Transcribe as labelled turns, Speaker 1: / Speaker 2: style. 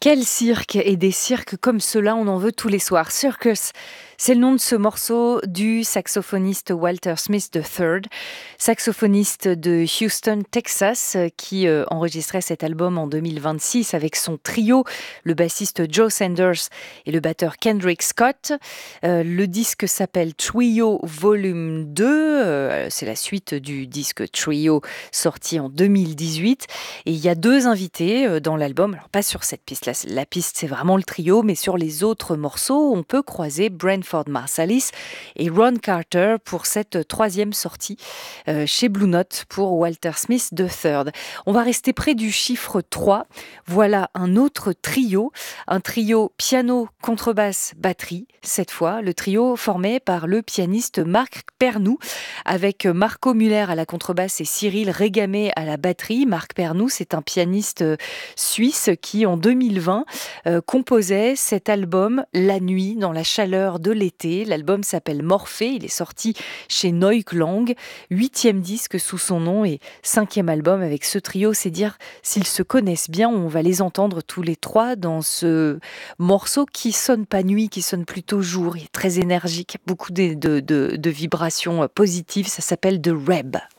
Speaker 1: Quel cirque! Et des cirques comme cela, on en veut tous les soirs. Circus, c'est le nom de ce morceau du saxophoniste Walter Smith III, saxophoniste de Houston, Texas, qui enregistrait cet album en 2026 avec son trio, le bassiste Joe Sanders et le batteur Kendrick Scott. Le disque s'appelle Trio Volume 2, c'est la suite du disque Trio sorti en 2018. Et il y a deux invités dans l'album, alors pas sur cette piste, la piste c'est vraiment le trio, mais sur les autres morceaux, on peut croiser Branford Marsalis et Ron Carter pour cette troisième sortie chez Blue Note pour Walter Smith III. On va rester près du chiffre 3. Voilà un autre trio, un trio piano, contrebasse, batterie. Cette fois, le trio formé par le pianiste Marc Pernoud, avec Marco Müller à la contrebasse et Cyril Régamé à la batterie. Marc Pernoud, c'est un pianiste suisse qui, en 2020, composait cet album la nuit, dans la chaleur de l'été. L'album s'appelle Morphée, il est sorti chez Neuklang, 8e disque sous son nom et 5e album avec ce trio. C'est dire s'ils se connaissent bien. On va les entendre tous les trois dans ce morceau qui sonne pas nuit, qui sonne plutôt jour. Il est très énergique, beaucoup de vibrations positives. Ça s'appelle The Reb.